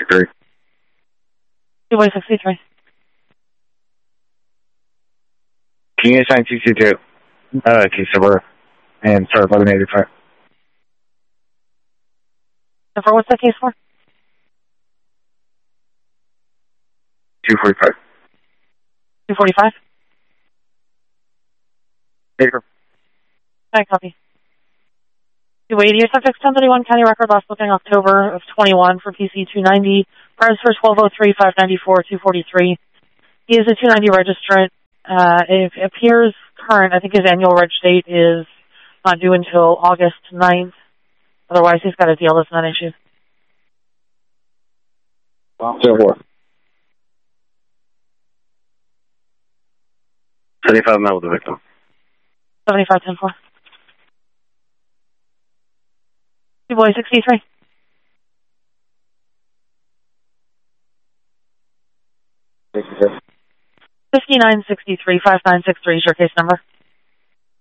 63. Boy 63. Can you assign TC2 case number and start 1185? And for what's that case for? 245. 245? Paper. I copy. 280, your subject's 1031 County Record, last booking October of 21 for PC 290. Price for 1203, 594, 243. He is a 290 registrant. It appears current. I think his annual reg date is not due until August 9th. Otherwise, he's got a deal that's not issued. 04. 75 mile with the victim. 75-10-4. Boy 63. 5963, 5963 is your case number.